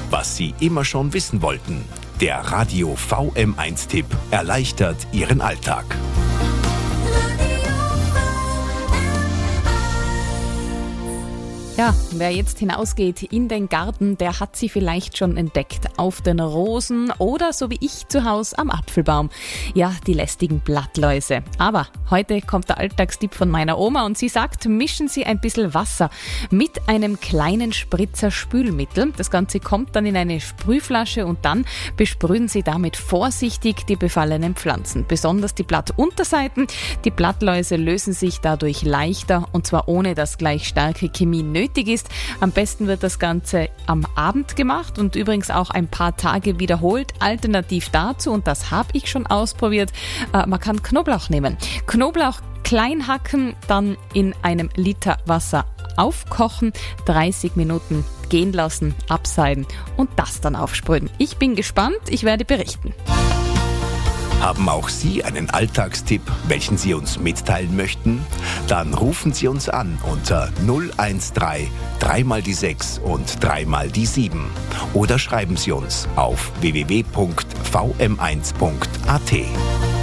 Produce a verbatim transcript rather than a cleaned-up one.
was Sie immer schon wissen wollten. Der Radio V M eins Tipp erleichtert Ihren Alltag. Ja, wer jetzt hinausgeht in den Garten, der hat sie vielleicht schon entdeckt. Auf den Rosen oder, so wie ich zu Hause, am Apfelbaum. Ja, die lästigen Blattläuse. Aber heute kommt der Alltagstipp von meiner Oma und sie sagt, mischen Sie ein bisschen Wasser mit einem kleinen Spritzer Spülmittel. Das Ganze kommt dann in eine Sprühflasche und dann besprühen Sie damit vorsichtig die befallenen Pflanzen. Besonders die Blattunterseiten. Die Blattläuse lösen sich dadurch leichter und zwar ohne, dass gleich starke Chemie nötig ist. Am besten wird das Ganze am Abend gemacht und übrigens auch ein paar Tage wiederholt. Alternativ dazu, und das habe ich schon ausprobiert, äh, man kann Knoblauch nehmen. Knoblauch klein hacken, dann in einem Liter Wasser aufkochen, dreißig Minuten gehen lassen, abseiben und das dann aufsprühen. Ich bin gespannt, ich werde berichten. Haben auch Sie einen Alltagstipp, welchen Sie uns mitteilen möchten? Dann rufen Sie uns an unter null eins drei, drei mal die sechs und drei mal die sieben. Oder schreiben Sie uns auf w w w punkt v m eins punkt a t.